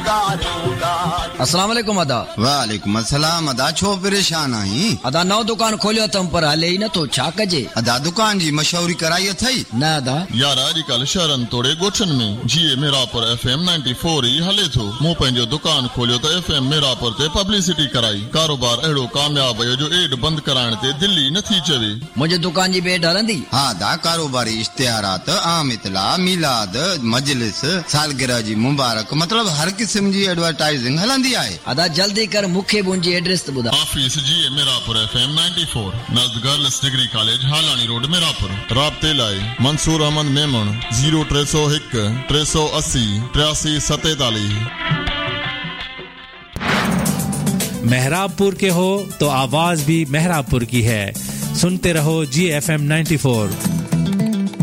अस्सलाम वालेकुम अदा। वालेकुम अस्सलाम अदा, छो परेशान आहीं? अदा नओ दुकान खोलियो तम पर हले ई न तो छा कजे? अदा दुकान जी मशहूरी कराई अथई? न अदा यार अॼुकल्ह शहरनि तोड़े ॻोठनि में जीअं मिरापुर FM 94 ई हले थो। मूं पंहिंजो दुकान खोलियो त FM मिरापुर ते पब्लिसिटी कराई। कारोबार अहिड़ो कामयाब हुयो जो एड बंदि कराइण ते दिल्ली नथी चवे। मुंहिंजे दुकान जी बेड हलंदी? हाँ अदा, कारोबारी इश्तिहारात, आम इतला, मिलाद, मजलिस, सालगिरह जी मुबारक, मतलब हर क़िस्म जी एडवर्टाइजिंग हलंदी आहे। अदा जल्दी कर, मूंखे मुंहिंजी एड्रेस त ॿुधा। ऑफिस जी मिरापुर FM 94 नज़द girls degree college हालानी road मिरापुर। राब्ते लाइ मंसूर अहमद मेमन 0301 380 8347। मेहराबपुर के हो तो आवाज भी मेहराबपुर की है। सुनते रहो GFM 94।